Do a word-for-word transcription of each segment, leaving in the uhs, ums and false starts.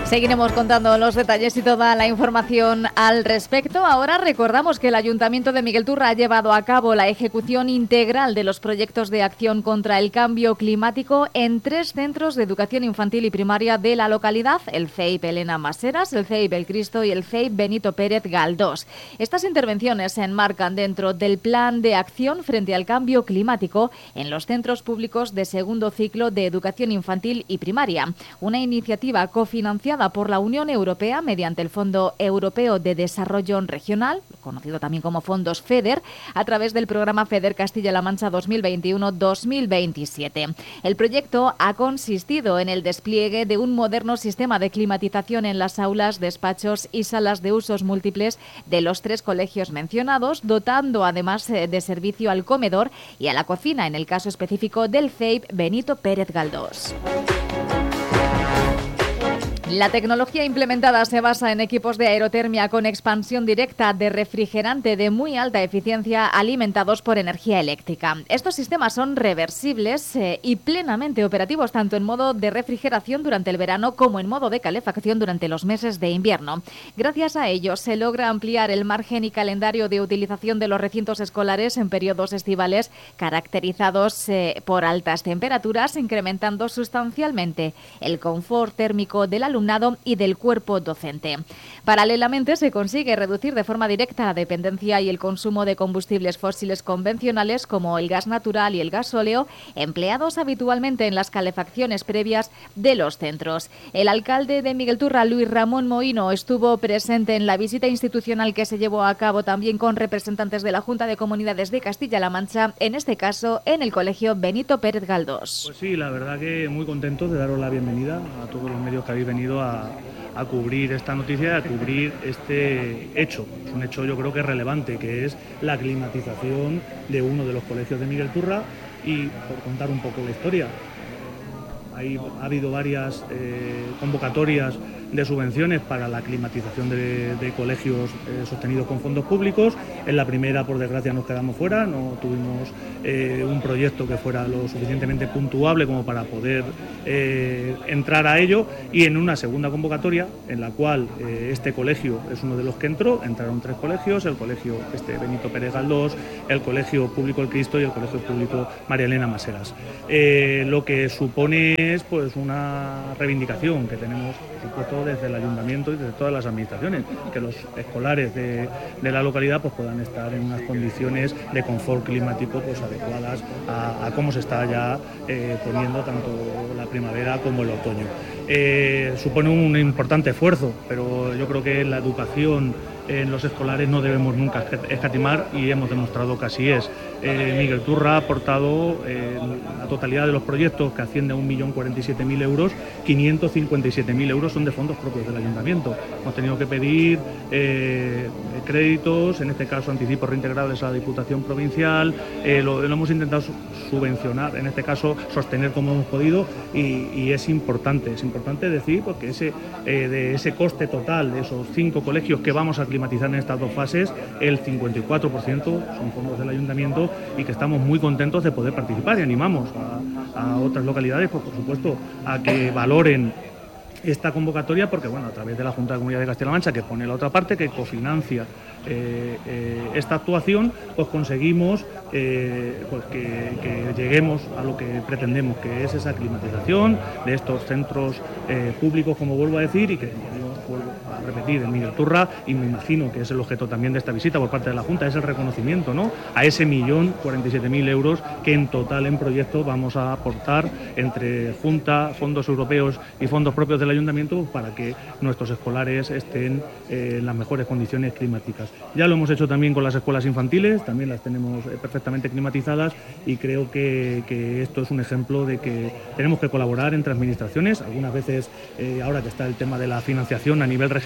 Seguiremos contando los detalles y toda la información al respecto. Ahora recordamos que el Ayuntamiento de Miguelturra ha llevado a cabo la ejecución integral de los proyectos de acción contra el cambio climático en tres centros de educación infantil y primaria de la localidad, el C E I P Elena Maseras, el C E I P El Cristo y el C E I P Benito Pérez Galdós. Estas intervenciones se enmarcan dentro del Plan de Acción frente al Cambio Climático en los centros públicos de segundo ciclo de educación infantil y primaria, una iniciativa cofinanciada por la Unión Europea mediante el Fondo Europeo de Desarrollo Regional, conocido también como Fondos FEDER, a través del programa FEDER Castilla-La Mancha dos mil veintiuno dos mil veintisiete. El proyecto ha consistido en el despliegue de un moderno sistema de climatización en las aulas, despachos y salas de usos múltiples de los tres colegios mencionados, dotando además de servicio al comedor y a la cocina, en el caso específico del C E I P Benito Pérez Galdós. La tecnología implementada se basa en equipos de aerotermia con expansión directa de refrigerante de muy alta eficiencia alimentados por energía eléctrica. Estos sistemas son reversibles eh, y plenamente operativos tanto en modo de refrigeración durante el verano como en modo de calefacción durante los meses de invierno. Gracias a ellos se logra ampliar el margen y calendario de utilización de los recintos escolares en periodos estivales caracterizados eh, por altas temperaturas, incrementando sustancialmente el confort térmico del alumnado y del cuerpo docente. Paralelamente, se consigue reducir de forma directa la dependencia y el consumo de combustibles fósiles convencionales como el gas natural y el gasóleo, empleados habitualmente en las calefacciones previas de los centros. El alcalde de Miguelturra, Luis Ramón Mohino, estuvo presente en la visita institucional que se llevó a cabo también con representantes de la Junta de Comunidades de Castilla-La Mancha, en este caso en el Colegio Benito Pérez Galdós. Pues sí, la verdad que muy contentos de daros la bienvenida a todos los medios que habéis venido A, a cubrir esta noticia, a cubrir este hecho. Es un hecho yo creo que es relevante, que es la climatización de uno de los colegios de Miguelturra. Y por contar un poco la historia, Hay, ha habido varias eh, convocatorias de subvenciones para la climatización de, de colegios eh, sostenidos con fondos públicos. En la primera, por desgracia, nos quedamos fuera, no tuvimos eh, un proyecto que fuera lo suficientemente puntuable como para poder eh, entrar a ello, y en una segunda convocatoria, en la cual eh, este colegio es uno de los que entró, entraron tres colegios, el colegio este Benito Pérez Galdós, el colegio público El Cristo y el colegio público María Elena Maseras. Eh, lo que supone es pues una reivindicación que tenemos, por supuesto, desde el ayuntamiento y desde todas las administraciones, que los escolares de, de la localidad pues puedan estar en unas condiciones de confort climático pues adecuadas a, a cómo se está ya eh, poniendo tanto la primavera como el otoño. Eh, supone un importante esfuerzo, pero yo creo que la educación en los escolares no debemos nunca escatimar, y hemos demostrado que así es. Eh, Miguelturra ha aportado eh, la totalidad de los proyectos, que asciende a un millón cuarenta y siete mil euros, quinientos cincuenta y siete mil euros son de fondos propios del ayuntamiento. Hemos tenido que pedir eh, créditos, en este caso anticipos reintegrados a la Diputación Provincial, eh, lo, lo hemos intentado subvencionar, en este caso sostener como hemos podido, y, y es importante, es importante decir porque ese, eh, de ese coste total de esos cinco colegios que vamos a climatizar en estas dos fases, el cincuenta y cuatro por ciento son fondos del ayuntamiento, y que estamos muy contentos de poder participar, y animamos a, a otras localidades, pues, por supuesto, a que valoren esta convocatoria, porque bueno, a través de la Junta de Comunidad de Castilla-La Mancha, que pone la otra parte, que cofinancia eh, eh, esta actuación, pues conseguimos eh, pues que, que lleguemos a lo que pretendemos, que es esa climatización de estos centros eh, públicos, como vuelvo a decir, y que vuelvo a repetir, en Miguelturra, y me imagino que es el objeto también de esta visita por parte de la Junta, es el reconocimiento, ¿no?, a ese millón cuarenta y siete mil euros que en total en proyecto vamos a aportar entre Junta, fondos europeos y fondos propios del ayuntamiento, para que nuestros escolares estén eh, en las mejores condiciones climáticas. Ya lo hemos hecho también con las escuelas infantiles, también las tenemos eh, perfectamente climatizadas, y creo que, que esto es un ejemplo de que tenemos que colaborar entre administraciones. Algunas veces, eh, ahora que está el tema de la financiación a nivel regional,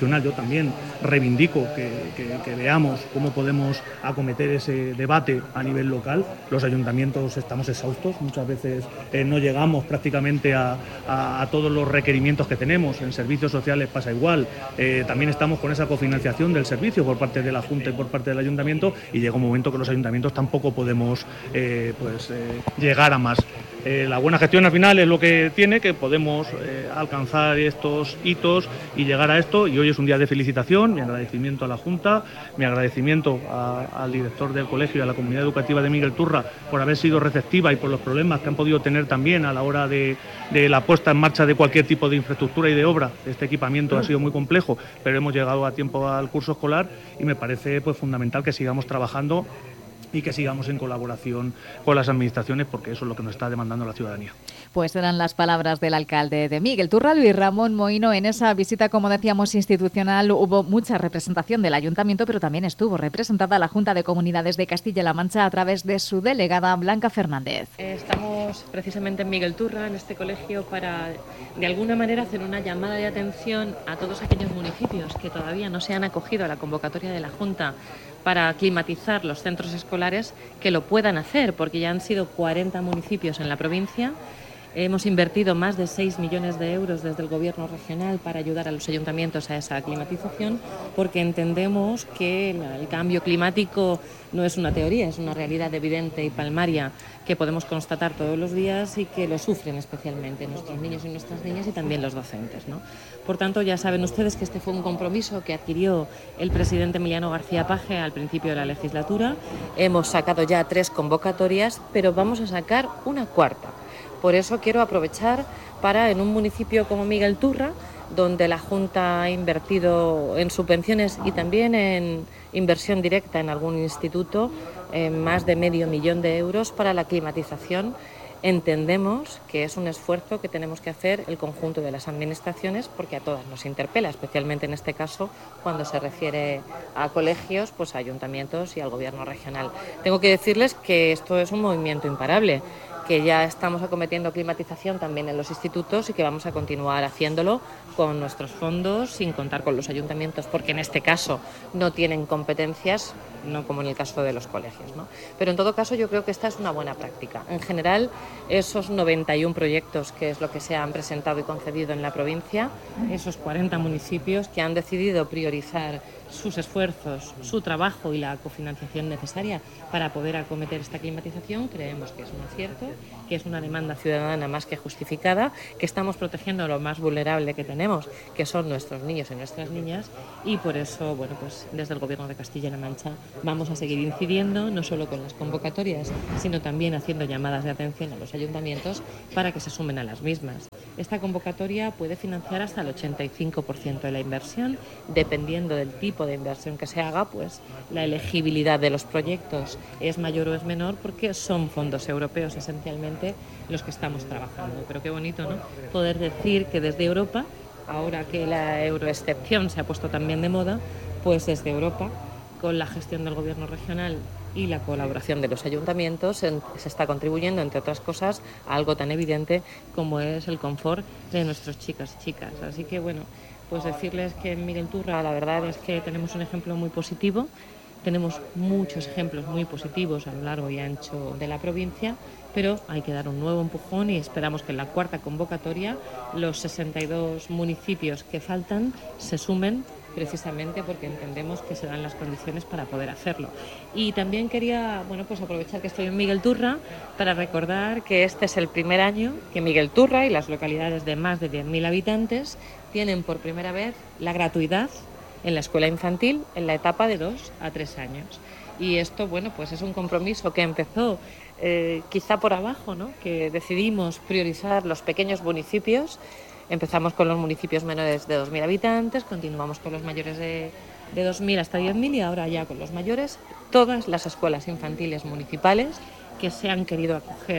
institucional. Yo también reivindico que, que, que veamos cómo podemos acometer ese debate a nivel local. Los ayuntamientos estamos exhaustos, muchas veces eh, no llegamos prácticamente a, a, a todos los requerimientos que tenemos. En servicios sociales pasa igual. Eh, también estamos con esa cofinanciación del servicio por parte de la Junta y por parte del Ayuntamiento, y llega un momento que los ayuntamientos tampoco podemos eh, pues, eh, llegar a más. Eh, la buena gestión al final es lo que tiene, que podemos eh, alcanzar estos hitos y llegar a esto, y hoy es un día de felicitación. Mi agradecimiento a la Junta, mi agradecimiento a, al director del colegio y a la comunidad educativa de Miguel Turra por haber sido receptiva y por los problemas que han podido tener también a la hora de, de la puesta en marcha de cualquier tipo de infraestructura y de obra. Este equipamiento ha sido muy complejo, pero hemos llegado a tiempo al curso escolar, y me parece pues fundamental que sigamos trabajando y que sigamos en colaboración con las administraciones, porque eso es lo que nos está demandando la ciudadanía. Pues eran las palabras del alcalde de Miguel Turra, Luis Ramón Moino. En esa visita, como decíamos, institucional, hubo mucha representación del ayuntamiento, pero también estuvo representada la Junta de Comunidades de Castilla-La Mancha a través de su delegada Blanca Fernández. Estamos precisamente en Miguel Turra, en este colegio, para de alguna manera hacer una llamada de atención a todos aquellos municipios que todavía no se han acogido a la convocatoria de la Junta para climatizar los centros escolares, que lo puedan hacer, porque ya han sido cuarenta municipios en la provincia. Hemos invertido más de seis millones de euros desde el Gobierno regional para ayudar a los ayuntamientos a esa climatización, porque entendemos que el cambio climático no es una teoría, es una realidad evidente y palmaria que podemos constatar todos los días y que lo sufren especialmente nuestros niños y nuestras niñas, y también los docentes, ¿no? Por tanto, ya saben ustedes que este fue un compromiso que adquirió el presidente Emiliano García Paje al principio de la legislatura. Hemos sacado ya tres convocatorias, pero vamos a sacar una cuarta. Por eso quiero aprovechar para, en un municipio como Miguel Turra, donde la Junta ha invertido en subvenciones y también en inversión directa en algún instituto, eh, más de medio millón de euros para la climatización. Entendemos que es un esfuerzo que tenemos que hacer el conjunto de las administraciones, porque a todas nos interpela, especialmente en este caso cuando se refiere a colegios, pues a ayuntamientos y al Gobierno regional. Tengo que decirles que esto es un movimiento imparable, que ya estamos acometiendo climatización también en los institutos y que vamos a continuar haciéndolo con nuestros fondos, sin contar con los ayuntamientos, porque en este caso no tienen competencias, no como en el caso de los colegios, ¿no? Pero en todo caso yo creo que esta es una buena práctica. En general, esos noventa y uno proyectos, que es lo que se han presentado y concedido en la provincia, esos cuarenta municipios que han decidido priorizar sus esfuerzos, su trabajo y la cofinanciación necesaria para poder acometer esta climatización, creemos que es un acierto, que es una demanda ciudadana más que justificada, que estamos protegiendo a lo más vulnerable que tenemos, que son nuestros niños y nuestras niñas, y por eso, bueno, pues desde el Gobierno de Castilla-La Mancha vamos a seguir incidiendo, no solo con las convocatorias, sino también haciendo llamadas de atención a los ayuntamientos para que se sumen a las mismas. Esta convocatoria puede financiar hasta el ochenta y cinco por ciento de la inversión, dependiendo del tipo de inversión que se haga, pues la elegibilidad de los proyectos es mayor o es menor, porque son fondos europeos esencialmente los que estamos trabajando. Pero qué bonito, ¿no?, poder decir que desde Europa, ahora que la euroexcepción se ha puesto también de moda, pues desde Europa, con la gestión del Gobierno regional y la colaboración de los ayuntamientos, se está contribuyendo, entre otras cosas, a algo tan evidente como es el confort de nuestros chicos y chicas. Así que, bueno, pues decirles que en Miguel Turra la verdad es que tenemos un ejemplo muy positivo, tenemos muchos ejemplos muy positivos a lo largo y ancho de la provincia, pero hay que dar un nuevo empujón y esperamos que en la cuarta convocatoria los sesenta y dos municipios que faltan se sumen, precisamente porque entendemos que se dan las condiciones para poder hacerlo. Y también quería, bueno, pues aprovechar que estoy en Miguel Turra para recordar que este es el primer año que Miguel Turra y las localidades de más de diez mil habitantes tienen por primera vez la gratuidad en la escuela infantil en la etapa de dos a tres años. Y esto, bueno, pues es un compromiso que empezó eh, quizá por abajo, ¿no?, que decidimos priorizar los pequeños municipios. Empezamos con los municipios menores de dos mil habitantes, continuamos con los mayores de, de dos mil hasta diez mil y ahora ya con los mayores. Todas las escuelas infantiles municipales que se han querido acoger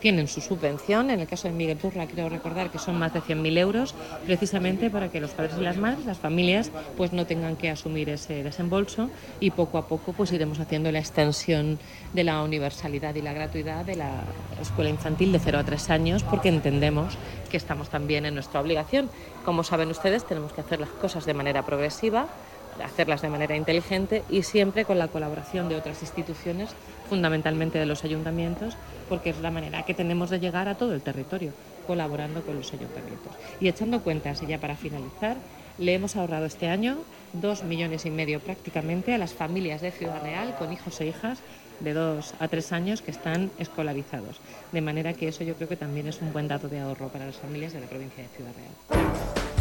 tienen su subvención. En el caso de Miguel Turra, creo recordar que son más de cien mil euros, precisamente para que los padres y las madres, las familias, pues no tengan que asumir ese desembolso, y poco a poco pues iremos haciendo la extensión de la universalidad y la gratuidad de la escuela infantil de cero a tres años, porque entendemos que estamos también en nuestra obligación. Como saben ustedes, tenemos que hacer las cosas de manera progresiva, hacerlas de manera inteligente y siempre con la colaboración de otras instituciones, fundamentalmente de los ayuntamientos, porque es la manera que tenemos de llegar a todo el territorio, colaborando con los ayuntamientos. Y echando cuentas, y ya para finalizar, le hemos ahorrado este año dos millones y medio prácticamente a las familias de Ciudad Real con hijos e hijas de dos a tres años que están escolarizados. De manera que eso yo creo que también es un buen dato de ahorro para las familias de la provincia de Ciudad Real.